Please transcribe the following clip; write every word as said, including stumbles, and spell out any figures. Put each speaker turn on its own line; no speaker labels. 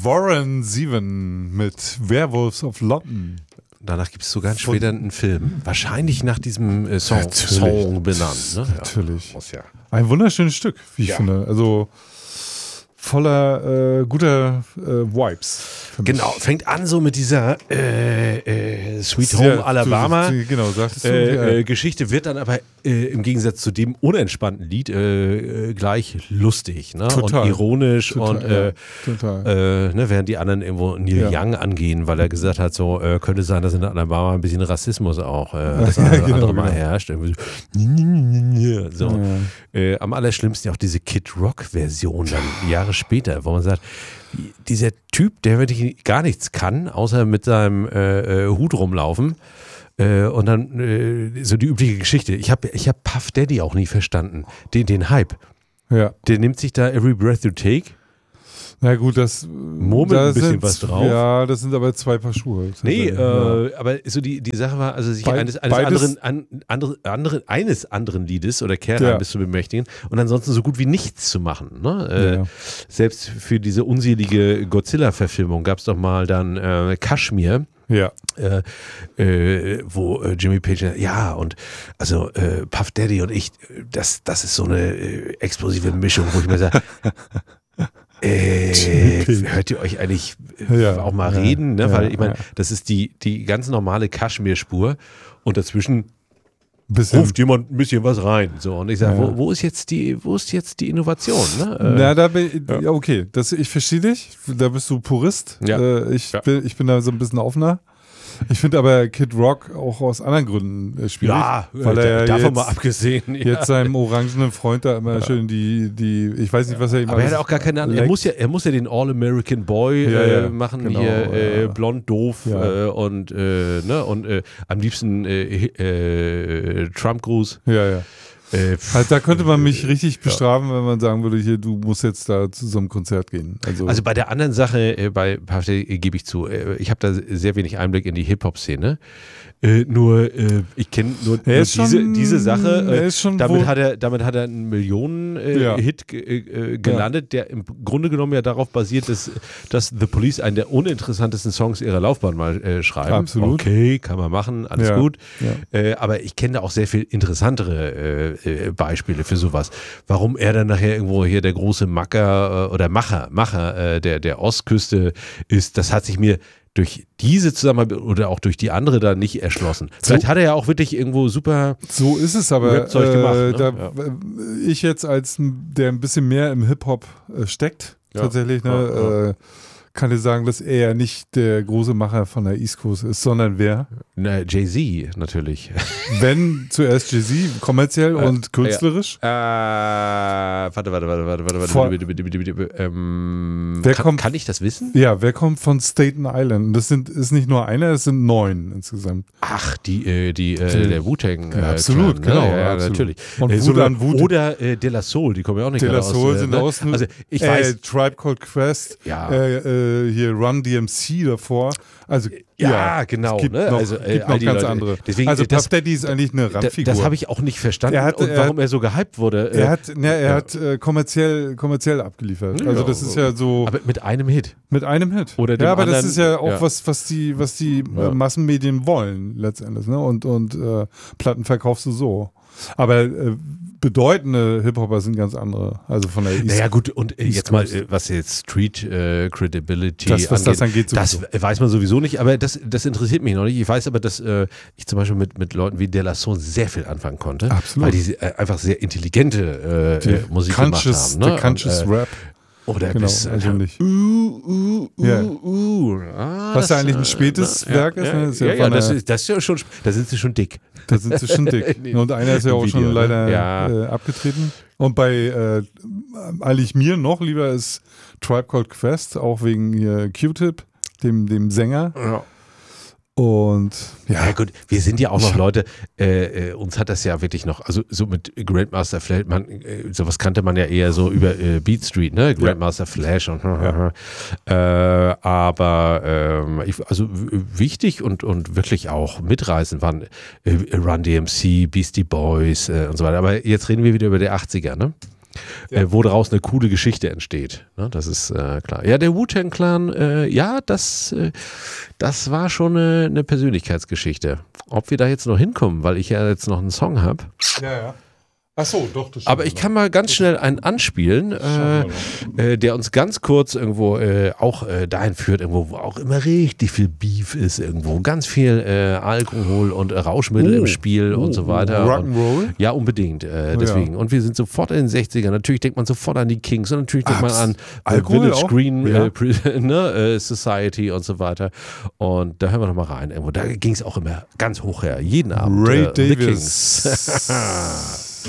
Warren Zevon mit Werewolves of London.
Danach gibt es sogar später einen Film. Wahrscheinlich nach diesem äh, Song, Song benannt. Ne?
Natürlich.
Ja, ja.
Ein wunderschönes Stück, wie ich ja. finde. Also voller äh, guter äh, Vibes.
Genau, fängt an so mit dieser äh, äh, Sweet Home ja, Alabama
du, genau, sagtest du,
äh,
ja.
äh, Geschichte, wird dann aber äh, im Gegensatz zu dem unentspannten Lied äh, gleich lustig, ne?
Total.
Und ironisch
Total,
und äh,
ja. Total.
Äh, ne, während die anderen irgendwo Neil
ja.
Young angehen, weil er gesagt hat, so äh, könnte sein, dass in Alabama ein bisschen Rassismus auch äh, das andere, ja, genau, andere Mal genau. herrscht. So. so. Ja. Äh, am allerschlimmsten ja auch diese Kid Rock Version dann Jahre später, wo man sagt, dieser Typ, der wirklich gar nichts kann, außer mit seinem äh, äh, Hut rumlaufen äh, und dann äh, so die übliche Geschichte. Ich habe ich hab Puff Daddy auch nie verstanden, den, den Hype.
Ja.
Der nimmt sich da Every Breath You Take.
Na gut, das
murmelt
da
ein bisschen
sind,
was drauf.
Ja, das sind aber zwei Paar Schuhe.
Nee,
ja.
äh, aber so die, die Sache war, also sich
Be-
eines, eines anderen, an, andere, andere, eines anderen Liedes oder Kehrheimes ja. zu bemächtigen und ansonsten so gut wie nichts zu machen. Ne? Äh,
ja.
Selbst für diese unselige Godzilla-Verfilmung gab es doch mal dann äh, Kashmir.
Ja.
Äh, äh, wo äh, Jimmy Page, ja, und also äh, Puff Daddy und ich, das, das ist so eine äh, explosive Mischung, wo ich mir sage, Äh, hört ihr euch eigentlich
ja,
auch mal
ja,
reden? Ne?
Ja,
Weil ich meine,
ja.
das ist die, die ganz normale Kaschmir-Spur und dazwischen
bisschen.
ruft jemand ein bisschen was rein. So, und ich sage,
ja.
wo, wo ist jetzt die, wo ist jetzt die Innovation? Ne? Äh,
Na, da bin ich, ja. okay, das, ich verstehe dich, da bist du Purist.
Ja.
Äh, ich,
ja.
bin, ich bin da so ein bisschen offener. Ich finde aber Kid Rock auch aus anderen Gründen äh, schwierig.
Ja,
weil er ja
davon
jetzt,
mal abgesehen. Ja.
Jetzt seinem orangenen Freund da immer ja. schön die, die, ich weiß nicht, was er ihm
Aber er hat auch gar keine Ahnung. Er muss ja, er muss ja den All-American Boy
ja,
äh,
ja,
machen,
genau,
hier äh,
ja.
blond, doof
ja.
äh, und, äh, ne, und äh, am liebsten äh, äh, Trump-Gruß.
Ja, ja.
Äh,
also da könnte man mich richtig bestrafen, ja. wenn man sagen würde, hier, du musst jetzt da zu so einem Konzert gehen. Also,
also bei der anderen Sache, äh, bei Puff Daddy äh, gebe ich zu, äh, ich habe da sehr wenig Einblick in die Hip-Hop-Szene. Äh, nur, äh, ich kenne nur, nur diese,
schon,
diese Sache. Äh, damit,
wohl,
hat er, damit hat er einen Millionen-Hit äh, ja. äh, gelandet, ja. der im Grunde genommen ja darauf basiert, dass, dass The Police einen der uninteressantesten Songs ihrer Laufbahn mal äh, schreiben.
Absolut.
Okay, kann man machen, alles
ja.
gut.
Ja.
Äh, aber ich kenne da auch sehr viel interessantere äh, äh, Beispiele für sowas. Warum er dann nachher irgendwo hier der große Macker äh, oder Macher, Macher äh, der, der Ostküste ist, das hat sich mir durch diese Zusammenarbeit oder auch durch die andere da nicht erschlossen. Vielleicht so, hat er ja auch wirklich irgendwo super
so ist es aber
Zeug
äh,
gemacht. Ne?
Da,
ja.
Ich jetzt als der ein bisschen mehr im Hip-Hop äh, steckt, ja. tatsächlich, ne,
ja, ja.
Äh, kann ich sagen, dass er nicht der große Macher von der East Coast ist, sondern wer?
Na, Jay-Z natürlich.
Wenn zuerst Jay-Z, kommerziell äh, und künstlerisch.
Ja. Äh, warte, warte, warte, warte, warte,
Vor,
warte, warte, warte, warte, warte ähm,
wer
kann,
kommt,
kann ich das wissen?
Ja, wer kommt von Staten Island? Das sind, ist nicht nur einer, es sind neun insgesamt.
Ach, die, äh, die, äh, der Wu-Tang.
Ja, absolut,
Clan,
genau.
Ne? Ja, ja,
absolut.
natürlich.
Und
äh,
Wut
so,
an Wut.
Oder äh, De La Soul, die kommen ja auch nicht
De La
aus.
Soul
äh,
sind
ne?
aus.
Also ich
äh,
weiß.
Tribe Called Quest.
Ja.
Äh, äh, hier Run D M C davor. Also
ja,
ja
genau.
Es gibt
ne?
noch,
also, äh,
gibt noch ganz
Leute.
andere.
Deswegen,
also
das,
Puff Daddy ist eigentlich eine Randfigur.
Das habe ich auch nicht verstanden,
er hat,
und
er
warum
hat,
er so gehypt wurde.
Er hat, ne, er
ja.
hat äh, kommerziell, kommerziell abgeliefert. Also das ist ja so.
Aber mit einem Hit.
Mit einem Hit.
Oder dem
ja, aber
anderen,
das ist ja auch
ja.
was, was die, was die
ja.
äh, Massenmedien wollen letztendlich. Ne? Und, und äh, Platten verkaufst du so. Aber äh, bedeutende Hip-Hopper sind ganz andere. Also von der East
Naja gut, und äh,
East
jetzt mal,
Coast.
äh, was jetzt Street äh, Credibility
das, was
angeht,
das angeht,
das
sowieso.
weiß man sowieso nicht, aber das, das interessiert mich noch nicht. Ich weiß aber, dass äh, ich zum Beispiel mit, mit Leuten wie De La Soul sehr viel anfangen konnte.
Absolut.
Weil die äh, einfach sehr intelligente äh, äh, Musik gemacht haben. Ne?
Der Conscious
und, äh,
Rap.
Oder
genau,
bis
also nicht.
Uh, uh, uh,
ja.
uh. Ah,
was
das,
ja eigentlich ein spätes
äh,
Werk
ja,
ist. Ne? Das ist
ja,
ja,
ja,
von
das,
der,
ist, das ist ja schon, da sind sie schon dick.
Da sind sie schon dick.
Nee,
und einer ist ja auch
Video,
schon leider
ne? ja.
äh, abgetreten. Und bei äh, eigentlich mir noch lieber ist Tribe Called Quest, auch wegen hier Q-Tip, dem, dem Sänger.
Ja.
Und ja.
ja gut, wir sind ja auch noch Leute, äh, äh, uns hat das ja wirklich noch, also so mit Grandmaster Flash, man, äh, sowas kannte man ja eher so über äh, Beat Street, ne? Grandmaster ja. Flash und
ja.
äh, aber ähm, ich, also w- wichtig und, und wirklich auch mitreißend waren äh, Run D M C, Beastie Boys äh, und so weiter. Aber jetzt reden wir wieder über die achtziger, ne? ja. äh, wo daraus eine coole Geschichte entsteht. Ne? Das ist äh, klar. Ja, der Wu-Tang Clan, äh, ja, das, äh, das war schon eine, eine Persönlichkeitsgeschichte. Ob wir da jetzt noch hinkommen, weil ich ja jetzt noch einen Song habe.
Ja, ja. Ach so, doch. Das
Aber ich kann mal ganz schnell einen anspielen, äh, äh, der uns ganz kurz irgendwo äh, auch äh, dahin führt, irgendwo, wo auch immer richtig viel Beef ist irgendwo. Ganz viel äh, Alkohol und äh, Rauschmittel oh. im Spiel oh. und so weiter.
Rock'n'Roll?
Ja, unbedingt. Äh, deswegen. Ja. Und wir sind sofort in den sechzigern. Natürlich denkt man sofort an die Kings und natürlich denkt man an äh, Village Green ja. äh, ne, äh, Society und so weiter. Und da hören wir noch mal rein. Irgendwo. Da ging es auch immer ganz hoch her. Jeden Abend.
Ray
äh,
Davis.